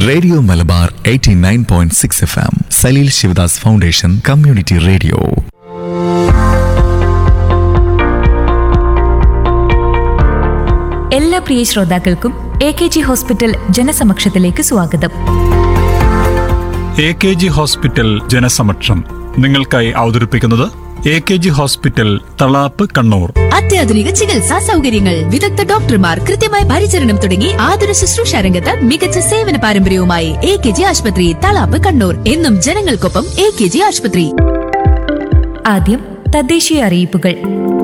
Radio Malabar 89.6 FM Saleel Sivadas foundation community radio. എല്ലാ പ്രിയ ശ്രോതാക്കൾക്കും AKG hospital ജനസമക്ഷത്തിലേക്ക് സ്വാഗതം. AKG ഹോസ്പിറ്റൽ ജനസമക്ഷം നിങ്ങൾക്കായി അവതരിപ്പിക്കുന്നത് AKG ഹോസ്പിറ്റൽ തളാപ്പ് കണ്ണൂർ. അത്യാധുനിക ചികിത്സാ സൗകര്യങ്ങൾ, വിദഗ്ധ ഡോക്ടർമാർ, കൃത്യമായ പരിചരണം തുടങ്ങി ആതുര ശുശ്രൂഷ രംഗത്ത് മികച്ച സേവന പാരമ്പര്യവുമായി AKG ആശുപത്രി തളാപ്പ് കണ്ണൂർ. എന്നും ജനങ്ങൾക്കൊപ്പം AKG ആശുപത്രി. ആദ്യം തദ്ദേശീയ അറിയിപ്പുകൾ.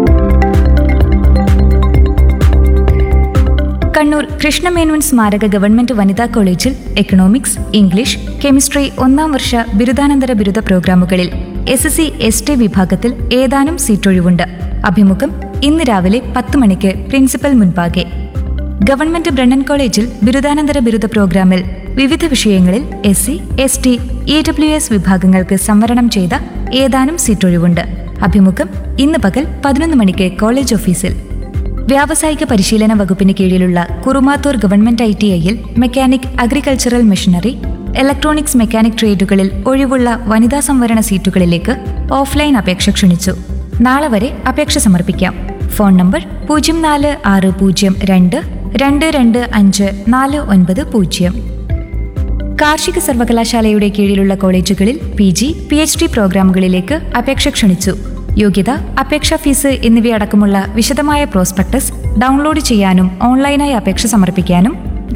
കണ്ണൂർ കൃഷ്ണമേനോൻ സ്മാരക ഗവൺമെന്റ് വനിതാ കോളേജിൽ എക്കണോമിക്സ്, ഇംഗ്ലീഷ്, കെമിസ്ട്രി ഒന്നാം വർഷ ബിരുദാനന്തര ബിരുദ പ്രോഗ്രാമുകളിൽ SSC ST വിഭാഗത്തിൽ ഏതാനും സീറ്റൊഴിവുണ്ട്. അഭിമുഖം ഇന്ന് രാവിലെ 10 മണിക്ക് പ്രിൻസിപ്പൽ മുൻപാകെ. ഗവൺമെന്റ് ബ്രണ്ണൻ കോളേജിൽ ബിരുദാനന്തര ബിരുദ പ്രോഗ്രാമിൽ വിവിധ വിഷയങ്ങളിൽ SC ST EWS വിഭാഗങ്ങൾക്ക് സംവരണം ചെയ്ത ഏതാനും സീറ്റൊഴിവുണ്ട്. അഭിമുഖം ഇന്ന് പകൽ 11 മണിക്ക് കോളേജ് ഓഫീസിൽ. വ്യാവസായിക പരിശീലന വകുപ്പിന് കീഴിലുള്ള Kurumathur government ITIയിൽ mechanic, agricultural machinery, electronics mechanic ട്രേഡുകളിൽ ഒഴിവുള്ള വനിതാ സംവരണ സീറ്റുകളിലേക്ക് ഓഫ്ലൈൻ അപേക്ഷ ക്ഷണിച്ചു. നാളെ വരെ അപേക്ഷ സമർപ്പിക്കാം. Phone number 0460222549. കാർഷിക സർവകലാശാലയുടെ കീഴിലുള്ള കോളേജുകളിൽ PG, PhD പ്രോഗ്രാമുകളിലേക്ക് അപേക്ഷ ക്ഷണിച്ചു. യോഗ്യത, അപേക്ഷാ ഫീസ് എന്നിവയടക്കമുള്ള വിശദമായ പ്രോസ്പെക്ടസ് ഡൗൺലോഡ് ചെയ്യാനും ഓൺലൈനായി അപേക്ഷ സമർപ്പിക്കാനും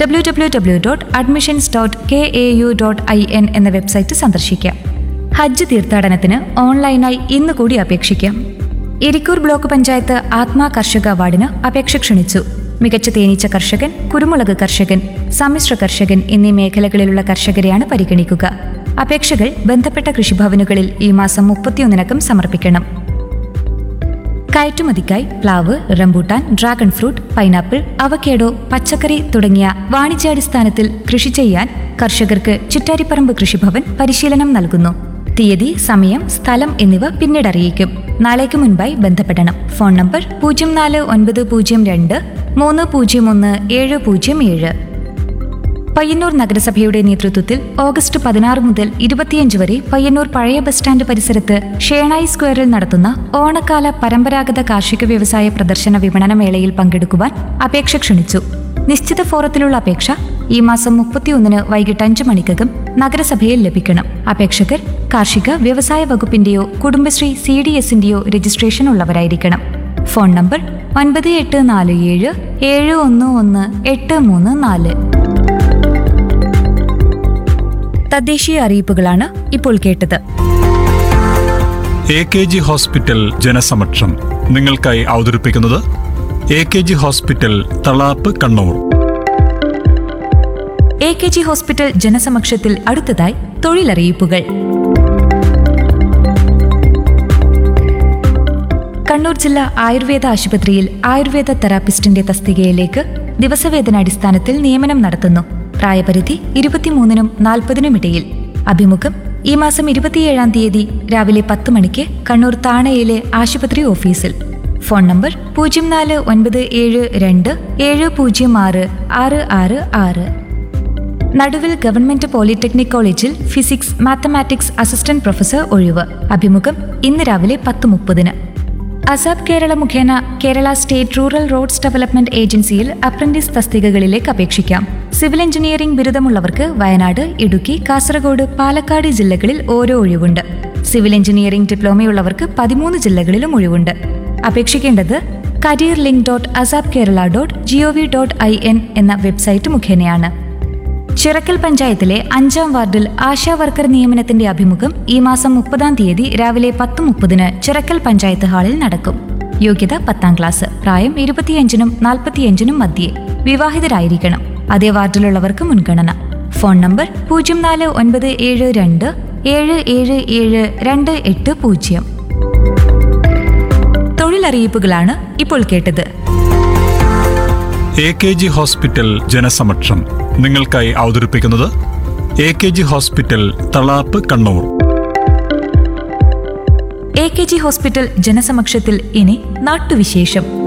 www.admissions.kau.in എന്ന വെബ്സൈറ്റ് സന്ദർശിക്കാം. ഹജ്ജ് തീർത്ഥാടനത്തിന് ഓൺലൈനായി ഇന്ന് കൂടി അപേക്ഷിക്കാം. ഇരിക്കൂർ ബ്ലോക്ക് പഞ്ചായത്ത് ആത്മാ കർഷക അവാർഡിന് അപേക്ഷ ക്ഷണിച്ചു. മികച്ച തേനീച്ച കർഷകൻ, കുരുമുളക് കർഷകൻ, സമ്മിശ്ര കർഷകൻ എന്നീ മേഖലകളിലുള്ള കർഷകരെയാണ് പരിഗണിക്കുക. അപേക്ഷകൾ ബന്ധപ്പെട്ട കൃഷിഭവനുകളിൽ ഈ മാസം 31-നകം സമർപ്പിക്കണം. കയറ്റുമതിക്കായി പ്ലാവ്, rambutan, dragon fruit, pineapple, avocado, പച്ചക്കറി തുടങ്ങിയ വാണിജ്യാടിസ്ഥാനത്തിൽ കൃഷി ചെയ്യാൻ കർഷകർക്ക് ചിറ്റാരിപ്പറമ്പ് കൃഷിഭവൻ പരിശീലനം നൽകുന്നു. തീയതി, സമയം, സ്ഥലം എന്നിവ പിന്നീട് അറിയിക്കും. നാളേക്ക് മുൻപായി ബന്ധപ്പെടണം. Phone number 049023010707. പയ്യന്നൂർ നഗരസഭയുടെ നേതൃത്വത്തിൽ ഓഗസ്റ്റ് 16 മുതൽ 25 വരെ പയ്യന്നൂർ പഴയ ബസ് സ്റ്റാൻഡ് പരിസരത്ത് ഷേണായി സ്ക്വയറിൽ നടത്തുന്ന ഓണക്കാല പരമ്പരാഗത കാർഷിക വ്യവസായ പ്രദർശന വിപണന മേളയിൽ പങ്കെടുക്കുവാൻ അപേക്ഷ ക്ഷണിച്ചു. നിശ്ചിത ഫോറത്തിലുള്ള അപേക്ഷ ഈ മാസം 31-ന് വൈകിട്ട് 5 മണിക്കകം നഗരസഭയിൽ ലഭിക്കണം. അപേക്ഷകർ കാർഷിക വ്യവസായ വകുപ്പിന്റെയോ കുടുംബശ്രീ CDSന്റെയോ രജിസ്ട്രേഷൻ ഉള്ളവരായിരിക്കണം. Phone number 9847711834. തദ്ദേശീയ അറിയിപ്പുകളാണ് ഇപ്പോൾ കേട്ടത്. AKG ഹോസ്പിറ്റൽ ജനസമക്ഷം നിങ്ങൾക്കായി അവതരിപ്പിക്കുന്നത് AKG hospital Thalap Kannur. AKG hospital ജനസമക്ഷത്തിൽ അടുത്തതായി തൊഴിലറിയിപ്പുകൾ. കണ്ണൂർ ജില്ലാ ആയുർവേദ ആശുപത്രിയിൽ ആയുർവേദ തെറാപ്പിസ്റ്റിന്റെ തസ്തികയിലേക്ക് ദിവസവേതനാടിസ്ഥാനത്തിൽ നിയമനം നടത്തുന്നു. പ്രായപരിധി 23-നും 40-നും ഇടയിൽ. അഭിമുഖം ഈ മാസം 27-ാം തീയതി രാവിലെ 10 മണിക്ക് കണ്ണൂർ താണയിലെ ആശുപത്രി ഓഫീസിൽ. Phone number 0497066666. നടുവിൽ ഗവൺമെന്റ് പോളിടെക്നിക് കോളേജിൽ ഫിസിക്സ്, മാത്തമാറ്റിക്സ് അസിസ്റ്റന്റ് പ്രൊഫസർ ഒഴിവ്. അഭിമുഖം ഇന്ന് രാവിലെ 10:30-ന്. അസാബ് കേരള മുഖേന Kerala state rural roads development ഏജൻസിയിൽ അപ്രന്റീസ് തസ്തികകളിലേക്ക് അപേക്ഷിക്കാം. സിവിൽ എഞ്ചിനീയറിംഗ് ബിരുദമുള്ളവർക്ക് വയനാട്, ഇടുക്കി, കാസർഗോഡ്, പാലക്കാട് ജില്ലകളിൽ ഓരോ ഒഴിവുണ്ട്. സിവിൽ എഞ്ചിനീയറിംഗ് ഡിപ്ലോമയുള്ളവർക്ക് 13 ജില്ലകളിലും ഒഴിവുണ്ട്. അപേക്ഷിക്കേണ്ടത് careerlink.asapkerala.gov.in എന്ന വെബ്സൈറ്റ് മുഖേനയാണ്. ചിറക്കൽ പഞ്ചായത്തിലെ 5-ാം വാർഡിൽ ആശാ വർക്കർ നിയമനത്തിന്റെ അഭിമുഖം ഈ മാസം 30-ാം തീയതി രാവിലെ 10:30-ന് ചിറക്കൽ പഞ്ചായത്ത് ഹാളിൽ നടക്കും. യോഗ്യത 10ാം ക്ലാസ്. പ്രായം 25-നും 45-നും മധ്യേ. വിവാഹിതരായിരിക്കണം. അതേ വാർഡിലുള്ളവർക്ക് മുൻഗണന. Phone number 0497277728. തൊഴിലറിയിപ്പുകളാണ് ഇപ്പോൾ കേട്ടത്. AKG ഹോസ്പിറ്റൽ ജനസമക്ഷം നിങ്ങൾക്കായി അവതരിപ്പിക്കുന്നത് AKG hospital Thalap Kannur. AKG hospital ജനസമക്ഷത്തിൽ ഇനി നാട്ടുവിശേഷം.